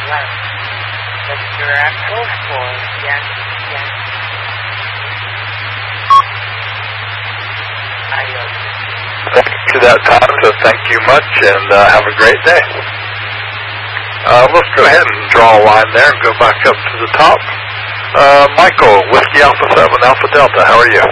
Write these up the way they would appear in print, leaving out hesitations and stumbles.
left. Mr. Echo for yes. Adios. To that time, so thank you much, and have a great day. Let's go ahead and draw a line there and go back up to the top. Michael, Whiskey Alpha 7 Alpha Delta, how are you?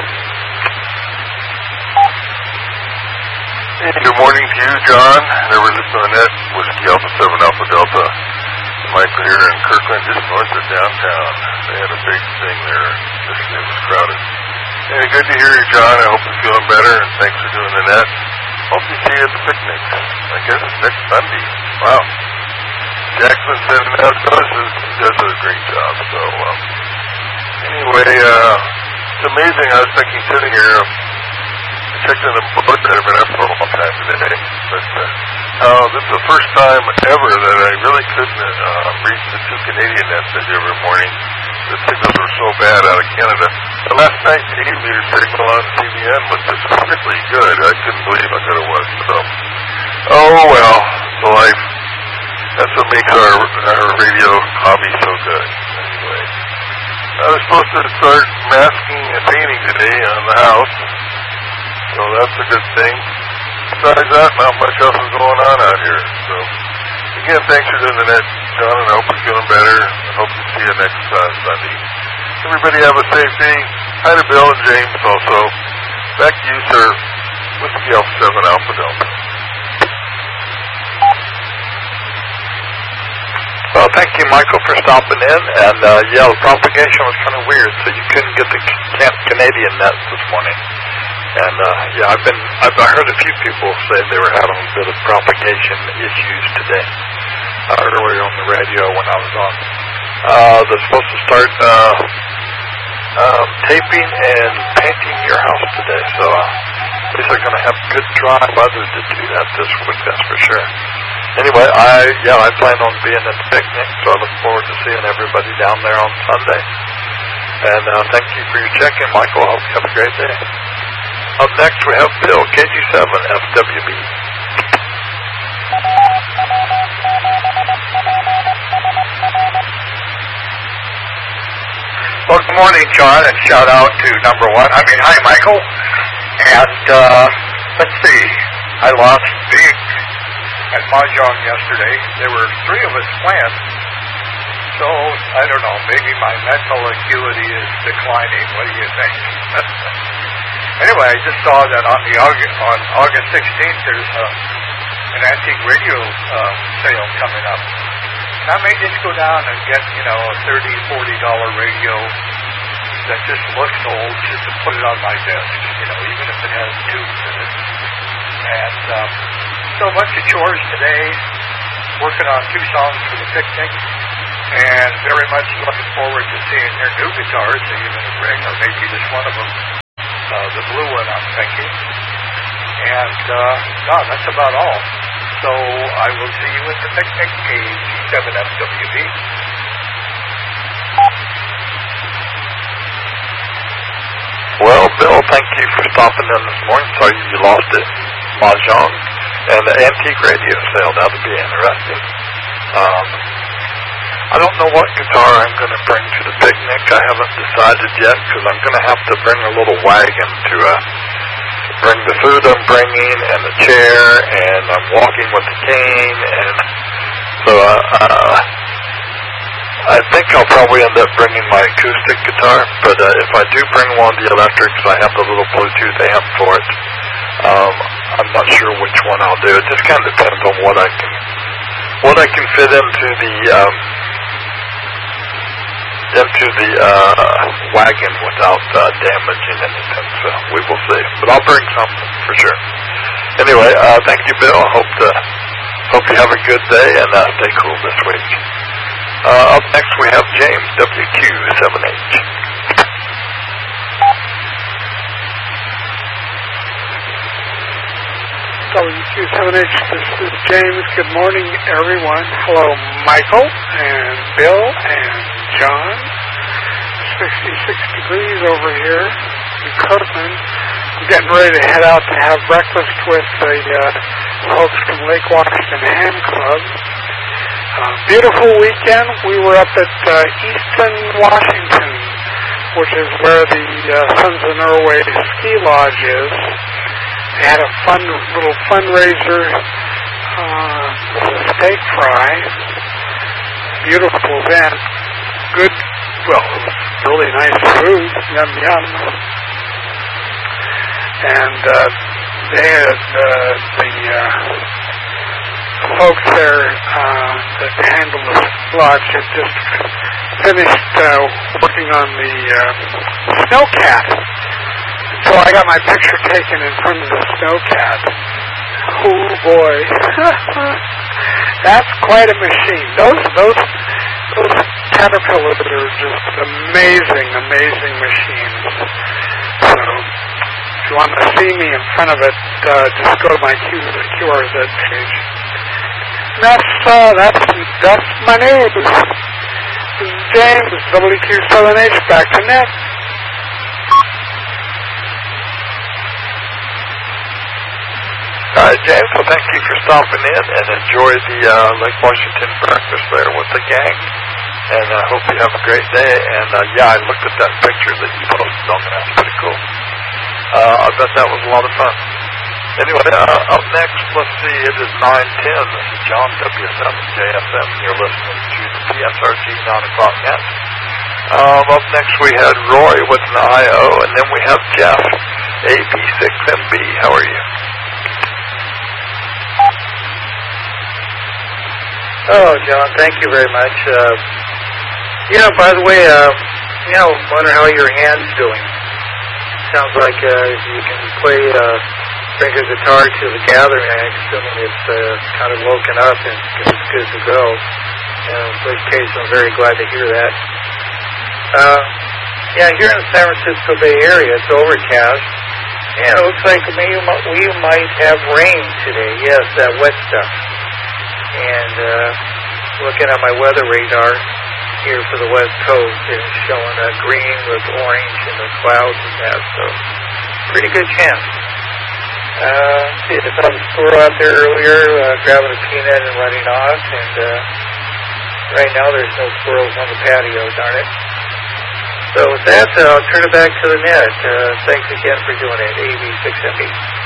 Good morning to you, John. Never just on that. Whiskey Alpha 7 Alpha Delta. Michael here in Kirkland, just north of downtown. They had a big thing there. Yesterday was crowded. Hey, good to hear you, John. I hope you're feeling better, and thanks for doing the net. Hope to see you at the picnic. I guess it's next Sunday. Wow. Jackson said how it goes. He does a great job. So, anyway, it's amazing. I was thinking, sitting here, checking the book that I've been up for a long time today. But this is the first time ever that I really couldn't reach the 2 Canadian nets I do every morning. The signals were so bad out of Canada. The last night, the 8-meter signal on CBN was just really good. I couldn't believe how good it was. So, oh well, it's life. That's what makes our radio hobby so good. Anyway, I was supposed to start masking and painting today on the house. So that's a good thing. Besides that, not much else is going on out here. So, again, thanks for doing the net, John, and I hope you're feeling better. I hope to see you next Sunday. Everybody have a safe day. Hi to Bill and James also. Back to you, sir. Whiskey Alpha 7 Alpha Delta. Well, thank you, Michael, for stopping in. And, the propagation was kind of weird, so you couldn't get the Canadian nets this morning. And, I've heard a few people say they were having a bit of propagation issues today, earlier on the radio when I was on. They're supposed to start, taping and painting your house today, so, at least they're going to have good dry weather to do that this week, that's for sure. Anyway, I plan on being at the picnic, so I look forward to seeing everybody down there on Sunday. And, thank you for your check-in, Michael. I hope you have a great day. Up next, we have Bill, KG7, FWB. Well, good morning, John, and shout out to hi, Michael. And, let's see, I lost big at Mahjong yesterday. There were 3 of us playing, so, I don't know, maybe my mental acuity is declining. What do you think? Anyway, I just saw that on August 16th, there's an antique radio sale coming up. And I may just go down and get, a $30, $40 radio that just looks old, just to put it on my desk, even if it has tubes in it. And so a bunch of chores today, working on 2 songs for the picnic, and very much looking forward to seeing your new guitars, even a ring, or maybe just one of them. The blue one, I'm thinking. And, that's about all. So I will see you at the picnic, KG7FWB. Well, Bill, thank you for stopping in this morning. Sorry you lost it. Mahjong and the antique radio sale. That'll be interesting. I don't know what guitar I'm going to bring to the picnic. I haven't decided yet because I'm going to have to bring a little wagon to bring the food I'm bringing and the chair, and I'm walking with the cane, and so I think I'll probably end up bringing my acoustic guitar, but if I do bring one of the electrics, I have the little Bluetooth amp for it. I'm not sure which one I'll do. It just kind of depends on what I can fit into the wagon without damaging anything, so we will see. But I'll bring something for sure. Anyway, thank you, Bill. Hope you have a good day and stay cool this week. Up next we have James, WQ7H. WQ7H, this is James. Good morning, everyone. Hello, Michael and Bill and John. 66 degrees over here in Kirkland. I'm getting ready to head out to have breakfast with the folks from Lake Washington Ham Club. Beautiful weekend. We were up at Easton, Washington, which is where the Sons of Norway ski lodge is. They had a fun little fundraiser, steak fry. Beautiful event. Good, well, really nice food. Yum, yum. And they had the folks there that handle the lodge had just finished working on the snowcat. So I got my picture taken in front of the snowcat. Oh boy, that's quite a machine. Those caterpillars are just amazing machines. So if you want to see me in front of it, just go to my QRZ page. That's my news. This is James, WQ7H, back to net. All right, James, well, thank you for stopping in and enjoy the Lake Washington breakfast there with the gang. And I hope you have a great day. And, yeah, I looked at that picture that you posted on there. That's pretty cool. I bet that was a lot of fun. Anyway, up next, let's see, it is 9:10. This is John, W7JSM, and you're listening to the PSRG 9 o'clock net. Up next, we had Roy with an IO, and then we have Jeff, AB6MB. How are you? Oh, John, thank you very much. By the way, wonder how your hand's doing. Sounds like if you can bring a guitar to the gathering, I'm assuming it's kind of woken up and it's good to go. In which case, I'm very glad to hear that. Here in the San Francisco Bay Area, it's overcast. And it looks like we might have rain today. Yes, that wet stuff. And looking at my weather radar here for the West Coast, it's showing green with orange in the clouds and that, so pretty good chance. See, I saw the squirrel out there earlier grabbing a peanut and running off, and right now there's no squirrels on the patio, darn it. So with that, I'll turn it back to the net. Thanks again for doing it, AB6MB.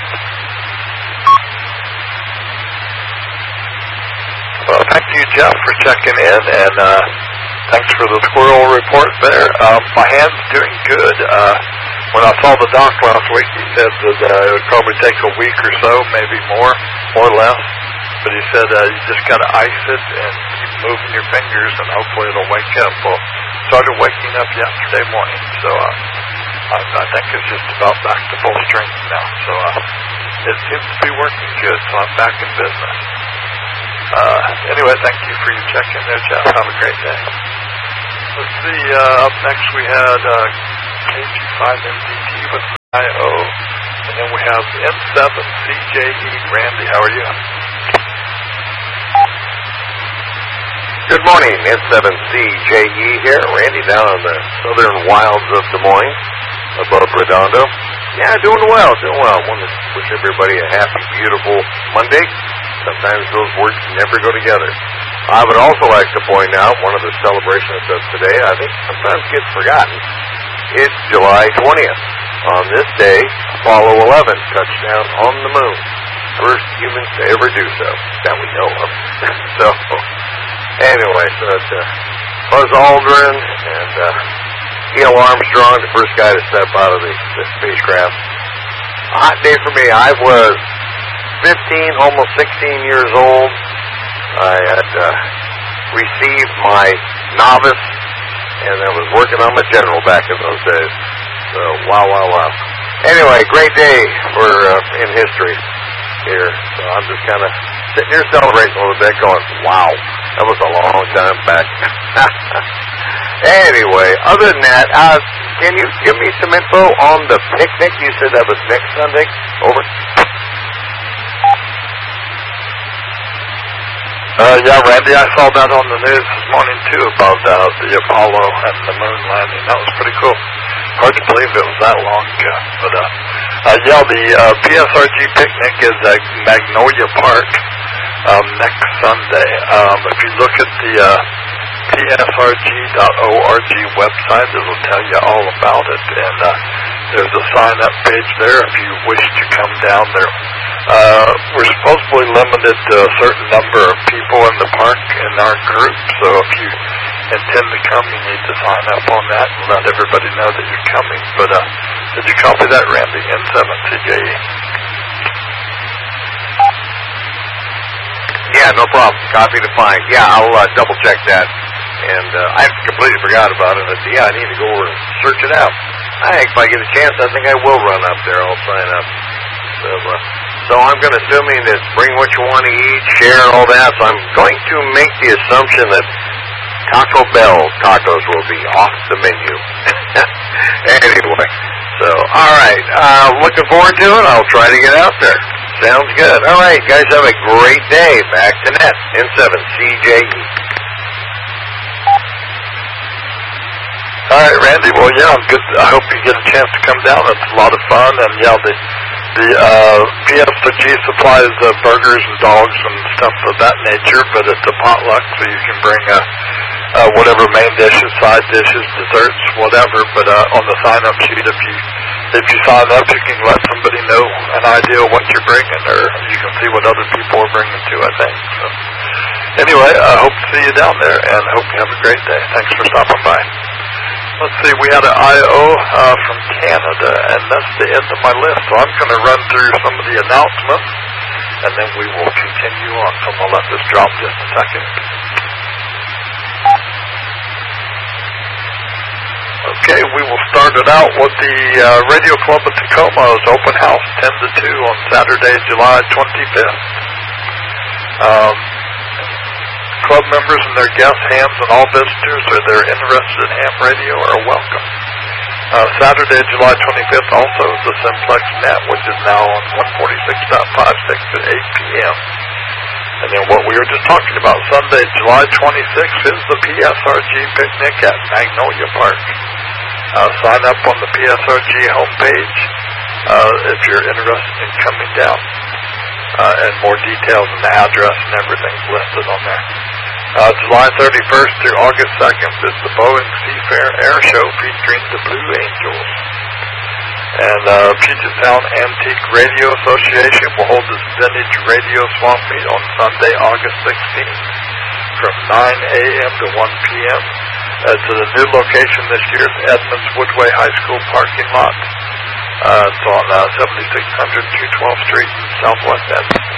Well, thank you, Jeff, for checking in, and thanks for the squirrel report there. My hand's doing good. When I saw the doc last week, he said that it would probably take a week or so, maybe more or less. But he said you just got to ice it and keep moving your fingers, and hopefully it'll wake up. Well, it started waking up yesterday morning, so I think it's just about back to full strength now. So it seems to be working good, so I'm back in business. Anyway, thank you for your check-in there, Jeff. Have a great day. Let's see, up next we had KG5MDT with IO, and then we have N7CJE. Randy, how are you? Good morning, N7CJE here. Randy down in the southern wilds of Des Moines, above Redondo. Yeah, doing well. Want to wish everybody a happy, beautiful Monday. Sometimes those words never go together. I would also like to point out one of the celebrations of today, I think sometimes gets forgotten. It's July 20th. On this day, Apollo 11 touched down on the moon. First humans to ever do so, that we know of. So, anyway, so it's Buzz Aldrin and Neil Armstrong, the first guy to step out of the spacecraft. A hot day for me. I was 15, almost 16 years old. I had received my novice, and I was working on my general back in those days. So, wow. Anyway, great day for in history here. So I'm just kind of sitting here celebrating a little bit, going, wow, that was a long time back. Anyway, other than that, can you give me some info on the picnic? You said that was next Sunday. Over. Yeah, Randy, I saw that on the news this morning, too, about the Apollo and the moon landing. That was pretty cool. Hard to believe it was that long ago. But, yeah, the PSRG picnic is at Magnolia Park next Sunday. If you look at the psrg.org website, it will tell you all about it. And there's a sign-up page there if you wish to come down there. We're supposedly limited to a certain number of people in the park in our group, so if you intend to come, you need to sign up on that and let everybody know that you're coming. But did you copy that, Randy? N7CJE. Yeah, no problem. Copy to find. Yeah, I'll double check that. And I completely forgot about it. Yeah, I need to go over and search it out. I think if I get a chance, I think I will run up there. I'll sign up. So I'm going to assuming that bring what you want to eat, share all that. So I'm going to make the assumption that Taco Bell tacos will be off the menu. Anyway, so all right. Looking forward to it. I'll try to get out there. Sounds good. All right, guys, have a great day. Back to net. N7CJE. All right, Randy. Well, yeah, I'm good. I hope you get a chance to come down. It's a lot of fun, and yeah, the PSRG supplies burgers and dogs and stuff of that nature, but it's a potluck, so you can bring whatever main dishes, side dishes, desserts, whatever. But on the sign-up sheet, if you sign up, you can let somebody know an idea of what you're bringing, or you can see what other people are bringing too, I think. So anyway, I hope to see you down there, and hope you have a great day. Thanks for stopping by. Let's see, we had an I.O. from Canada, and that's the end of my list. So I'm going to run through some of the announcements, and then we will continue on. So I'm going to let this drop just a second. Okay, we will start it out with the Radio Club of Tacoma's open house, 10 to 2 on Saturday, July 25th. Club members and their guests, hams, and all visitors or they're interested in ham radio are welcome. Saturday, July 25th, also the Simplex Net, which is now on 146.56 at 8 p.m. And then what we were just talking about, Sunday, July 26th, is the PSRG picnic at Magnolia Park. Sign up on the PSRG homepage if you're interested in coming down. And more details and the address and everything's listed on there. July 31st through August 2nd is the Boeing Seafair Air Show featuring the Blue Angels. And Puget Sound Antique Radio Association will hold this vintage radio swap meet on Sunday, August 16th from 9 a.m. to 1 p.m. To the new location this year is Edmonds Woodway High School parking lot. It's on 7600 to 12th Street in Southwest Edmonds.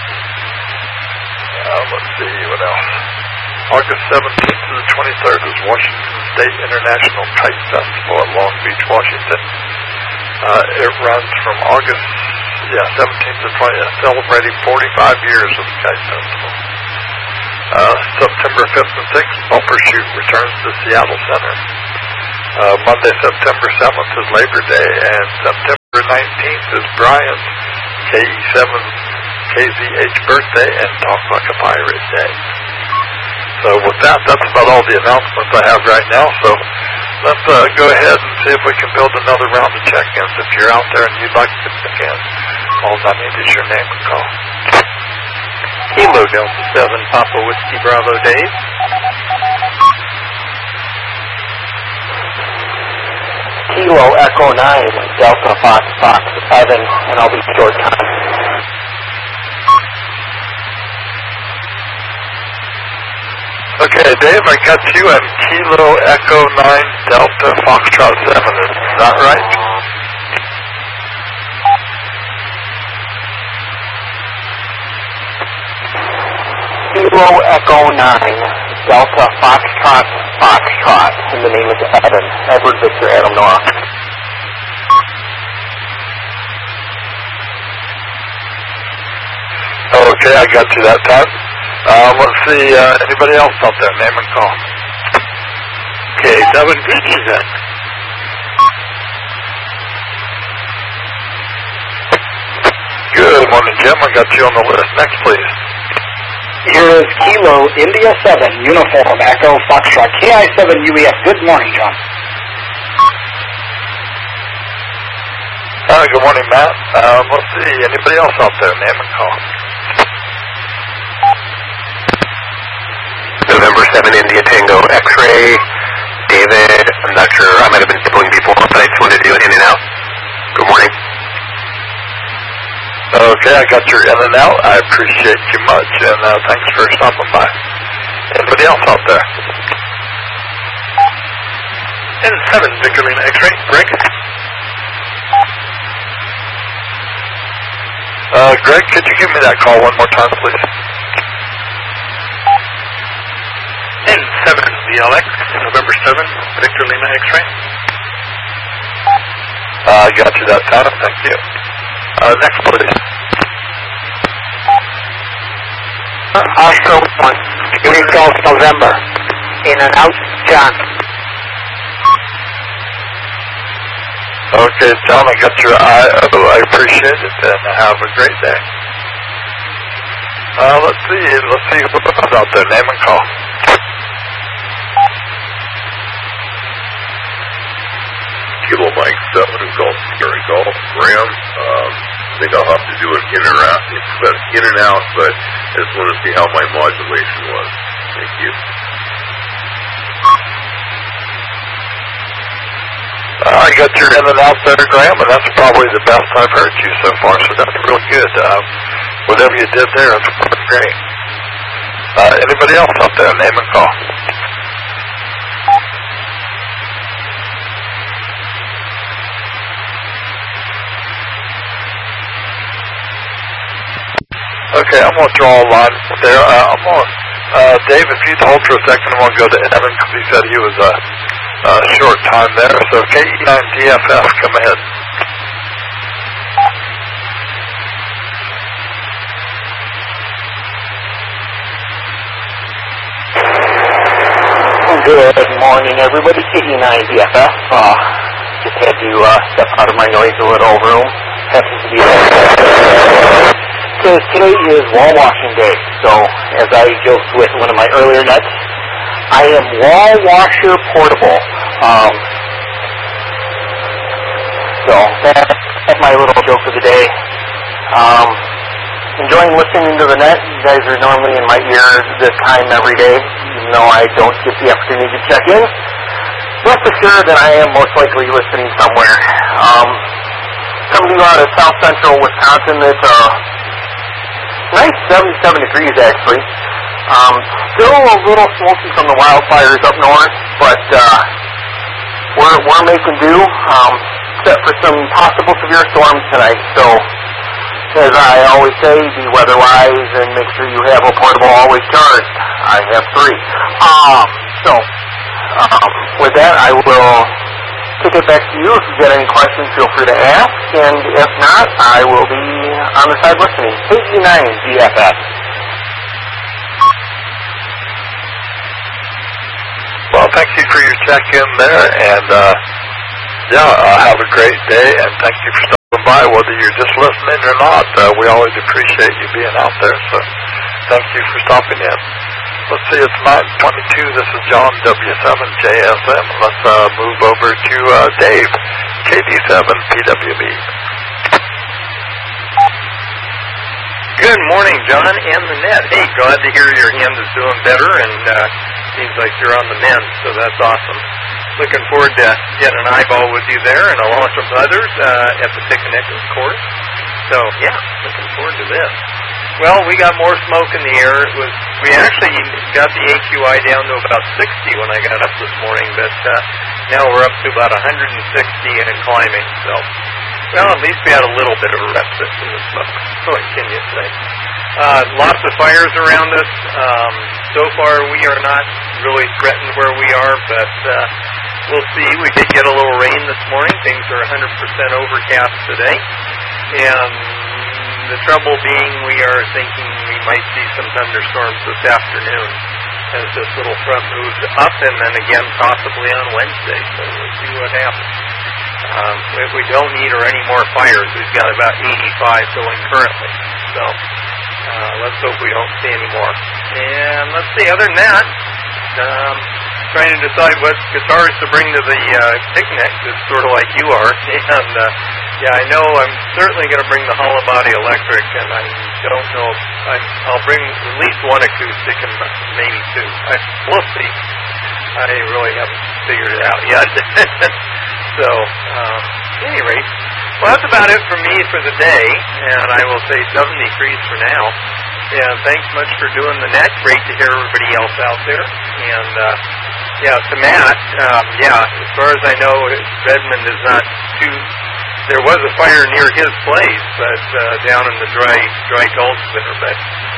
Let's see, what else? August 17th to the 23rd is Washington State International Kite Festival at Long Beach, Washington. It runs from August 17th to 20th, celebrating 45 years of the Kite Festival. September 5th and 6th, Bumper Shoot returns to Seattle Center. Monday, September 7th is Labor Day, and September 19th is Brian's KE7KZH birthday and Talk Like a Pirate Day. So with that, that's about all the announcements I have right now. So let's go ahead and see if we can build another round of check-ins. If you're out there and you'd like to check in, all I need is your name and call. Kilo Delta 7, Papa Whiskey Bravo Dave. Kilo Echo 9, Delta Fox Fox 7, and I'll be short time. Okay, Dave, I got you at Kilo Echo 9 Delta Foxtrot 7. Is that right? Kilo Echo 9 Delta Foxtrot Foxtrot, and the name is Evan. Edward Victor Adam Noah. Okay, I got you that time. Let's see, anybody else out there? Name and call. Okay, Devin Beachy then. Good morning, Jim. I got you on the list. Next, please. Here is Kilo India 7 Uniform Echo Foxtrot KI7 UEF. Good morning, John. Good morning, Matt. Let's see, anybody else out there? Name and call. India Tango X-ray. David, I'm not sure, I might have been tippling before, but I just wanted to do it in and out. Good morning. Okay, I got your in and out. I appreciate you much, and thanks for stopping by. Anybody else out there? N7, Victor Lima X-ray, Greg. Greg, could you give me that call one more time, please? N7, VLX, November 7, Victor Lima X-ray. I got you that time, thank you. Next, please. Oscar 1, Unit Golf November. In and out, John. Okay, John, I got your I appreciate it, and have a great day. Let's see who's out there. Name and call. Kilo Mike 7 and Golf Sierra Golf Graham. I think I'll have to do an in and out, but I just want to see how my modulation was. Thank you. I got your in and out there, Graham, and that's probably the best I've heard you so far, so that's really good. Whatever you did there, that's pretty great. Anybody else out there? Name and call. Okay, I'm going to draw a line there. Dave, if you'd hold for a second, I'm going to go to Evan because he said he was a short time there. So KE9DFF, come ahead. Good morning, everybody. KE9DFF. Just had to step out of my noisy little room. Happens to be there. Because today is wall washing day, so as I joked with one of my earlier nets, I am wall washer portable. So that's my little joke of the day. Enjoying listening to the net. You guys are normally in my ear this time every day, even though I don't get the opportunity to check in. Rest assured that I am most likely listening somewhere. Coming out of south central Wisconsin, it's nice 77 degrees actually. Still a little smoky from the wildfires up north, but we're making do, except for some possible severe storms tonight. So, as I always say, be weather wise and make sure you have a portable always charged. I have 3. With that, I will kick it back to you. If you've got any questions, feel free to ask, and if not, I will be on the side listening. KE9DFF. Well, thank you for your check-in there, and have a great day, and thank you for stopping by, whether you're just listening or not. We always appreciate you being out there, so thank you for stopping in. Let's see, it's 9:22. This is John, W7JSM. Let's move over to Dave, KD7PWB. Good morning, John and the net. Hey, glad to hear your hand is doing better, and seems like you're on the mend, so that's awesome. Looking forward to getting an eyeball with you there, and along with some others at the picnic, of course. So, yeah, looking forward to this. Well, we got more smoke in the air. We actually got the AQI down to about 60 when I got up this morning, but now we're up to about 160 and climbing. So, well, at least we had a little bit of a respite from the smoke. So I continue today. Lots of fires around us. So far, we are not really threatened where we are, but we'll see. We did get a little rain this morning. Things are 100% overcast today, and the trouble being, we are thinking we might see some thunderstorms this afternoon as this little front moves up, and then again possibly on Wednesday. So we'll see what happens. If we don't need any more fires, we've got about 85 going currently. So let's hope we don't see any more. And let's see. Other than that, trying to decide what guitars to bring to the picnic. It's sort of like you are. And, yeah, I know I'm certainly going to bring the hollow body electric, and I don't know if I'll bring at least one acoustic and maybe two. We'll see. I really haven't figured it out yet. So, at any rate, well, that's about it for me for the day, and I will say 70 degrees for now. Yeah, thanks much for doing the net. Great to hear everybody else out there. And, yeah, to Matt, as far as I know, Redmond is not too... There was a fire near his place, but down in the dry Gulch there, but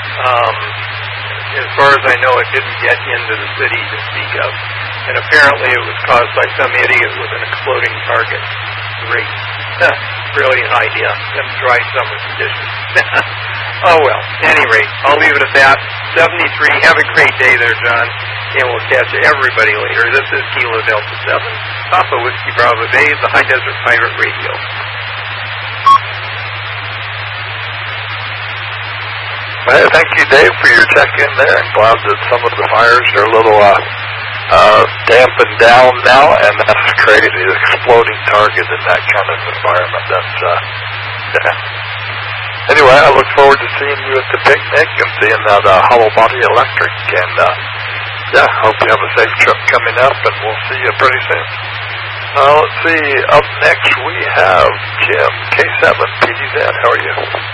as far as I know, it didn't get into the city to speak of. And apparently it was caused by some idiot with an exploding target. Great. Brilliant idea. Them dry summer conditions. Oh, well. At any rate, I'll leave it at that. 73. Have a great day there, John. And we'll catch everybody later. This is Kilo Delta 7, Papa Whiskey Bravo Dave, the High Desert Pirate Radio. Well, thank you, Dave, for your check-in there. I'm glad that some of the fires are a little dampened down now, and that's crazy. Exploding target in that kind of environment. That's, Anyway, I look forward to seeing you at the picnic and seeing that hollow body electric. And, hope you have a safe trip coming up, and we'll see you pretty soon. Let's see. Up next, we have Jim, K7, PDZ. How are you?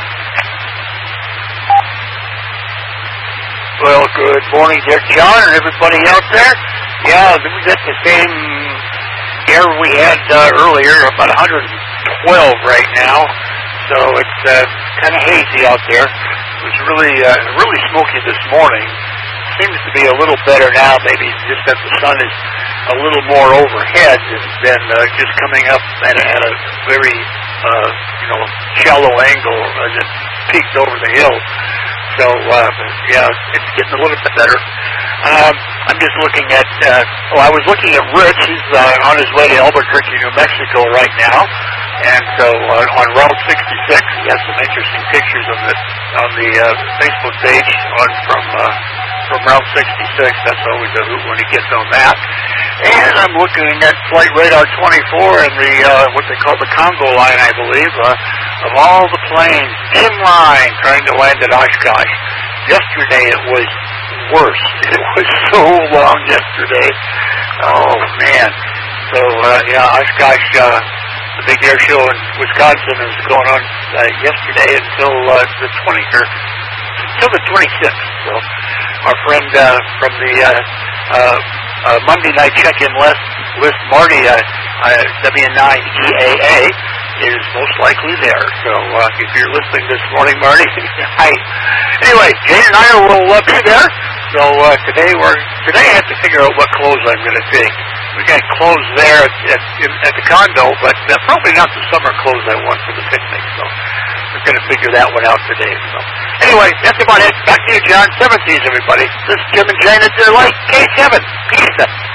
Well, good morning there, John, and everybody out there. Yeah, we got the same air we had earlier, about 112 right now. So it's kind of hazy out there. It was really smoky this morning. Seems to be a little better now, maybe just that the sun is a little more overhead than just coming up at a very, shallow angle as it peaked over the hill. So, it's getting a little bit better. I'm just looking at, I was looking at Rich. He's on his way to Albuquerque, New Mexico right now. And so on Route 66, he has some interesting pictures on the Facebook page from Route 66. That's always a hoot when he gets on that. And I'm looking at Flight Radar 24 and the what they call the Congo line, I believe, of all the planes in line trying to land at Oshkosh. Yesterday it was worse. It was so long yesterday. Oh man. So Oshkosh, the big air show in Wisconsin is going on yesterday until the 26th. So our friend from the Monday night check-in list, Marty, W9EAA, is most likely there. So if you're listening this morning, Marty, hi. Anyway, Jane and I will be there. So today I have to figure out what clothes I'm going to take. We got clothes there at the condo, but probably not the summer clothes I want for the picnic. So we're going to figure that one out today. So anyway, that's about it. Back to you, John. 70s, everybody. This is Jim and Jane at their light. K7. Peace.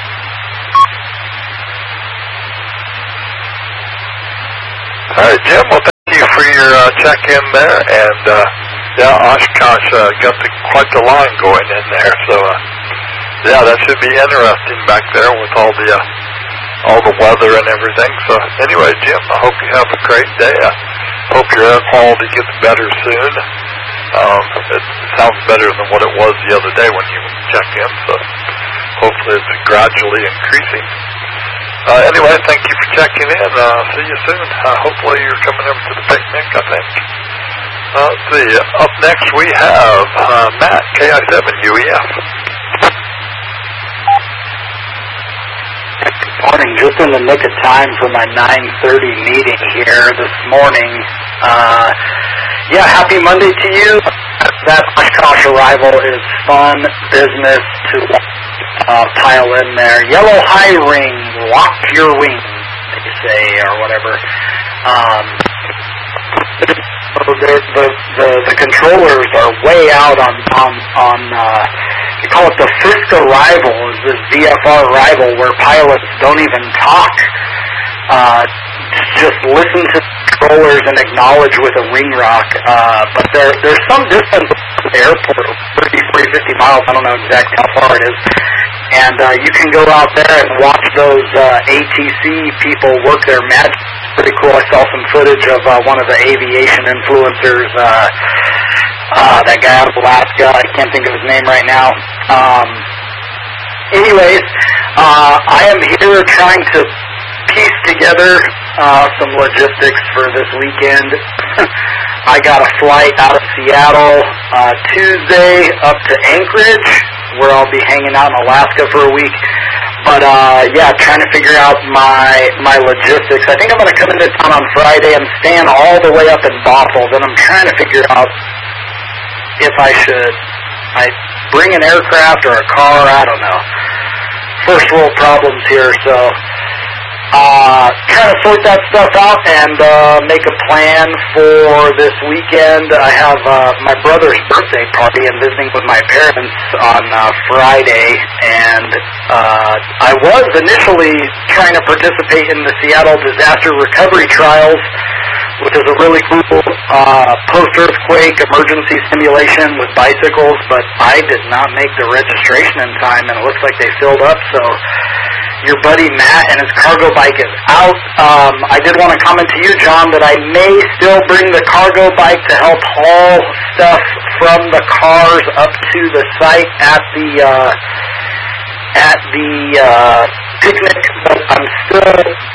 All right, Jim. Well, thank you for your check-in there. And, Oshkosh got quite the line going in there. So, that should be interesting back there with all the weather and everything. So, anyway, Jim, I hope you have a great day. I hope your air quality gets better soon. It sounds better than what it was the other day when you checked in. So, hopefully it's gradually increasing. Anyway, thank you for checking in. See you soon. Hopefully you're coming over to the picnic, I think. Let's see. Up next we have Matt, KI7UEF. Good morning. Just in the nick of time for my 9:30 meeting here this morning. Happy Monday to you. That Oshkosh arrival is fun business to pile in there. Yellow high ring, lock your wings, they say, or whatever. The controllers are way out on you call it the first arrival, is this VFR arrival where pilots don't even talk. Just listen to the controllers and acknowledge with a ring rock. But there's some distance from the airport, 30, 50 miles, I don't know exactly how far it is. And you can go out there and watch those ATC people work their magic. Pretty cool. I saw some footage of one of the aviation influencers, that guy out of Alaska. I can't think of his name right now. Anyways, I am here trying to piece together some logistics for this weekend. I got a flight out of Seattle Tuesday up to Anchorage, where I'll be hanging out in Alaska for a week. But yeah, trying to figure out my logistics. I think I'm going to come into town on Friday. I'm staying all the way up in Bothell. Then I'm trying to figure out if I should bring an aircraft or a car. I don't know. First world problems here, so trying to sort that stuff out and make a plan for this weekend. I have my brother's birthday party and visiting with my parents on Friday, and I was initially trying to participate in the Seattle Disaster Recovery Trials, which is a really cool post-earthquake emergency simulation with bicycles, but I did not make the registration in time, and it looks like they filled up, so your buddy Matt and his cargo bike is out. I did want to comment to you, John, that I may still bring the cargo bike to help haul stuff from the cars up to the site at the picnic, but I'm still,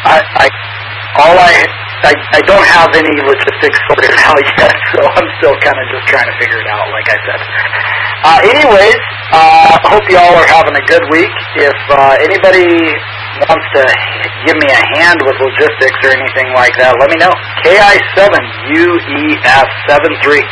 I don't have any logistics sorted out yet, so I'm still kind of just trying to figure it out, like I said. Anyways, I hope you all are having a good week. If anybody wants to give me a hand with logistics or anything like that, let me know. KI7UEF73.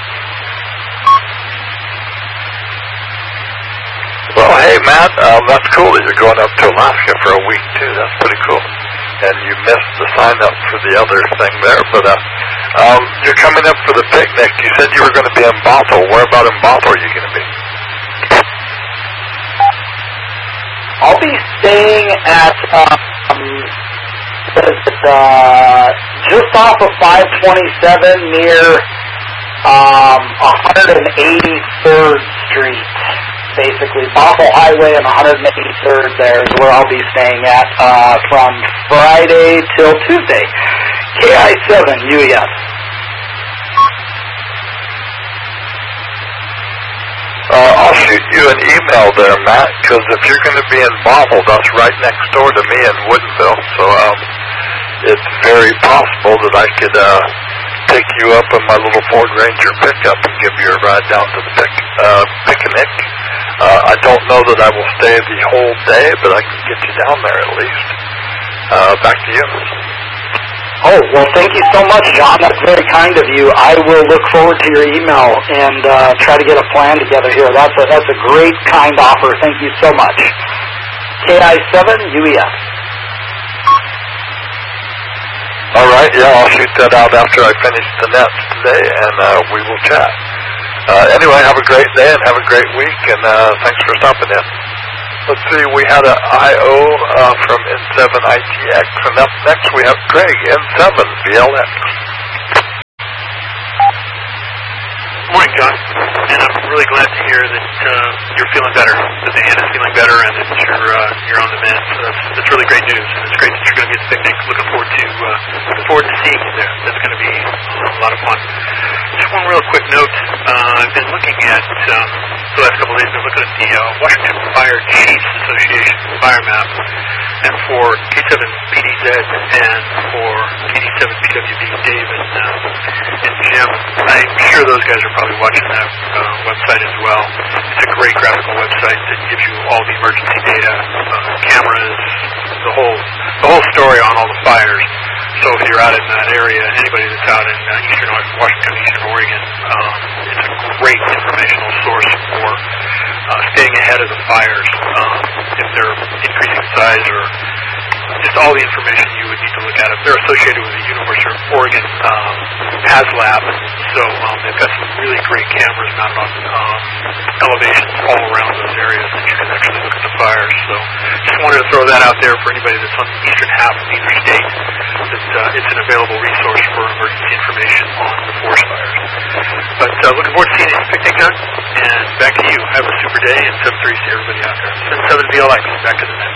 Well, hey, Matt, that's cool that you're going up to Alaska for a week, too. That's pretty cool. And you missed the sign-up for the other thing there, but you're coming up for the picnic. You said you were going to be in Bothell. Where about in Bothell are you going to be? I'll be staying at just off of 527 near 183rd Street. Basically, Bothell Highway and 183rd there is where I'll be staying at from Friday till Tuesday. KI7UEF. I'll shoot you an email there, Matt, because if you're going to be in Bothell, that's right next door to me in Woodinville, so it's very possible that I could pick you up in my little Ford Ranger pickup and give you a ride down to the picnic. I don't know that I will stay the whole day, but I can get you down there at least. Back to you. Oh, well, thank you so much, John. That's very kind of you. I will look forward to your email and try to get a plan together here. That's a great, kind offer. Thank you so much. KI7UEF. All right, yeah, I'll shoot that out after I finish the nets today, and we will chat. Anyway, have a great day and have a great week, and thanks for stopping in. Let's see, we had an I.O. from N7ITX, and up next we have Greg, N7VLX. Good morning, John. And I'm really glad to hear that you're feeling better, that the hand is feeling better, and that you're on the mend. So that's really great news, and it's great that you're going to be at the picnic. Looking forward to seeing you there. That's going to be a lot of fun. Just one real quick note. I've been looking at the last couple of days. I've been looking at the Washington Fire Chiefs Association Fire Map, and for K7PDZ and for KD7PWB, Dave and Jim. I'm sure those guys are probably watching that website as well. It's a great graphical website that gives you all the emergency data, cameras, the whole story on all the fires. So if you're out in that area, anybody that's out in eastern Washington, eastern Oregon, it's a great informational source for staying ahead of the fires. If they're increasing size or just all the information you would need to look at. They're associated with the University of Oregon HazLab, so they've got some really great cameras mounted on elevations all around those areas that you can actually look at the fires. So just wanted to throw that out there for anybody that's on the eastern half of either state, that it's an available resource for emergency information on the forest fires. But looking forward to seeing you at the picnic, John. And back to you. Have a super day, and 7-3 to everybody out there. 7-7 VLX. Back to the net.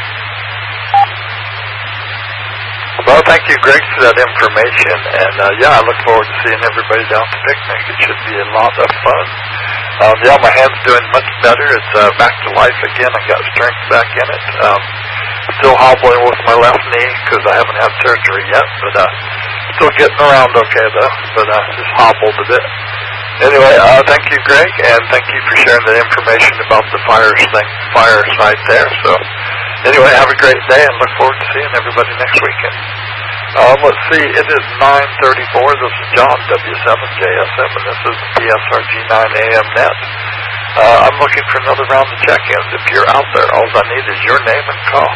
Well, thank you, Greg, for that information. And, I look forward to seeing everybody down at the picnic. It should be a lot of fun. My hand's doing much better. It's back to life again. I got strength back in it. Still hobbling with my left knee because I haven't had surgery yet, but still getting around okay, though. But just hobbled a bit. Anyway, thank you, Greg, and thank you for sharing the information about the fire site there. So, anyway, have a great day, and look forward to seeing everybody next weekend. Let's see, it is 9:34. This is John, W7JSM, and this is the PSRG 9 AM net. I'm looking for another round of check-ins. If you're out there, all I need is your name and call.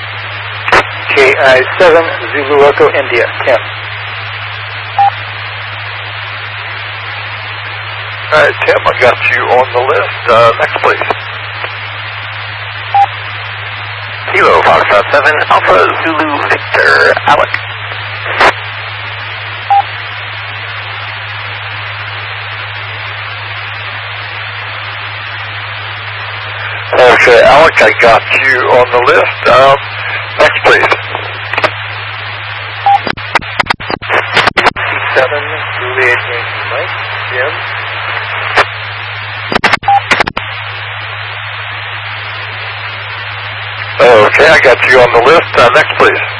KI7 Zulu Echo India, Tim. All right, Tim, I got you on the list. Next, please. Kilo Foxtrot 7, Alpha Zulu Victor, Alex. Okay, Alec, I got you on the list. Next, please. 7 Juliet Yankee Mike, Jim. Okay, I got you on the list. Next, please.